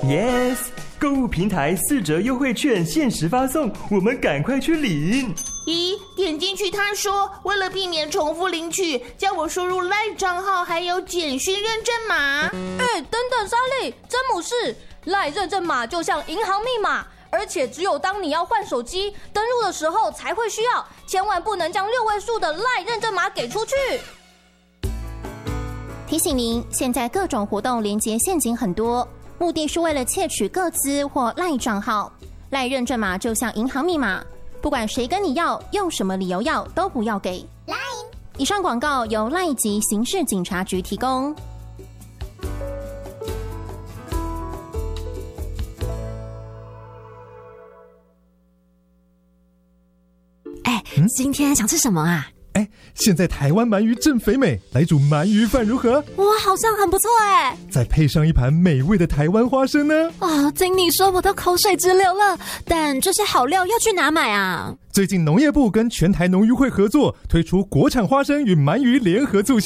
Yes， 购物平台4折优惠券限时发送，我们赶快去领。 咦，点进去他说为了避免重复领取，叫我输入 LINE 账号还有简讯认证码。 等等，莎莉，詹姆士，LINE 认证码就像银行密码，而且只有当你要换手机登录的时候才会需要，千万不能将6位数的 LINE 认证码给出去。 提醒您，现在各种活动连结陷阱很多，目的是为了窃取个资或 LINE 账号。LINE 认证码就像银行密码，不管谁跟你要，用什么理由要，都不要给。以上广告由 LINE 及刑事警察局提供。 今天想吃什么啊？ 现在台湾鳗鱼正肥美，来煮鳗鱼饭如何？ 哇，好像很不错哎！ 再配上一盘美味的台湾花生呢？ 听你说我都口水直流了。但这些好料要去哪买啊？ 最近农业部跟全台农渔会合作，推出国产花生与鳗鱼联合促销。